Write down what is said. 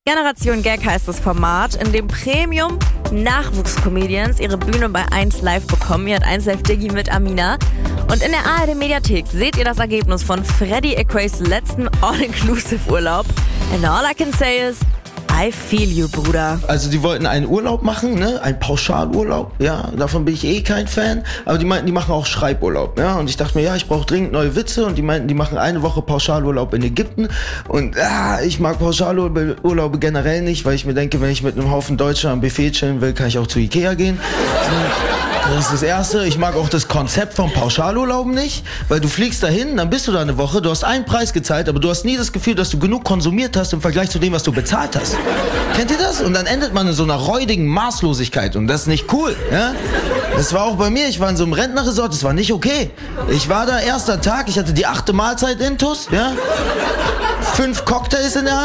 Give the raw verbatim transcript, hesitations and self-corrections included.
Generation Gag heißt das Format, in dem Premium-Nachwuchscomedians ihre Bühne bei eins Live bekommen. Hier hat eins Live Diggi mit Amina. Und in der A R D-Mediathek seht ihr das Ergebnis von Freddy Equays letzten All-Inclusive-Urlaub. And all I can say is, I feel you, Bruder. Also die wollten einen Urlaub machen, ne? Einen Pauschalurlaub, ja, davon bin ich eh kein Fan. Aber die meinten, die machen auch Schreiburlaub, ja. Und ich dachte mir, ja, ich brauche dringend neue Witze. Und die meinten, die machen eine Woche Pauschalurlaub in Ägypten. Und ah, ich mag Pauschalurlaube generell nicht, weil ich mir denke, wenn ich mit einem Haufen Deutscher am Buffet chillen will, kann ich auch zu Ikea gehen. Das ist das Erste. Ich mag auch das Konzept vom Pauschalurlauben nicht, weil du fliegst dahin, dann bist du da eine Woche, du hast einen Preis gezahlt, aber du hast nie das Gefühl, dass du genug konsumiert hast im Vergleich zu dem, was du bezahlt hast. Kennt ihr das? Und dann endet man in so einer räudigen Maßlosigkeit und das ist nicht cool, ja? Das war auch bei mir, ich war in so einem Rentnerresort, das war nicht okay. Ich war da, erster Tag, ich hatte die achte Mahlzeit intus, ja? Fünf Cocktails in der Hand.